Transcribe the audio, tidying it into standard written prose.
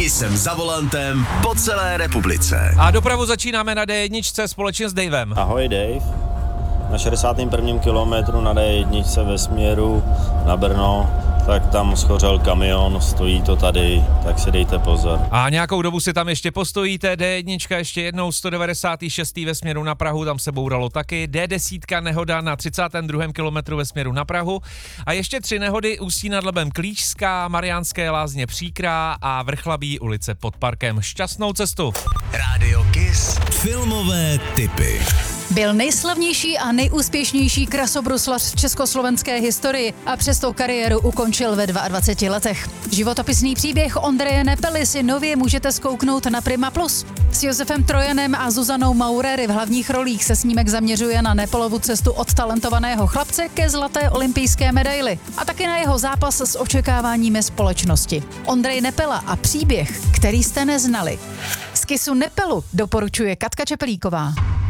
Jsem za volantem po celé republice. A dopravu začínáme na D1 společně s Davem. Ahoj Dave. Na 61. kilometru na D1 ve směru na Brno, tak tam schořel kamion, stojí to tady, tak si dejte pozor. A nějakou dobu si tam ještě postojíte, D1 ještě jednou 196. ve směru na Prahu, tam se bouralo taky, D10 nehoda na 32. kilometru ve směru na Prahu a ještě 3 nehody Ústí nad Labem Klíčská, Mariánské Lázně Příkrá a Vrchlabí ulice pod parkem. Šťastnou cestu. Rádio Kiss. Filmové tipy. Byl nejslavnější a nejúspěšnější krasobruslař v československé historii a přesto kariéru ukončil ve 22 letech. Životopisný příběh Ondreje Nepely si nově můžete zkouknout na Prima Plus. S Josefem Trojanem a Zuzanou Maurery v hlavních rolích se snímek zaměřuje na Nepelovu cestu od talentovaného chlapce ke zlaté olympijské medaili a taky na jeho zápas s očekáváními společnosti. Ondrej Nepela a příběh, který jste neznali. Z Kissu Nepelu doporučuje Katka Čepelíková.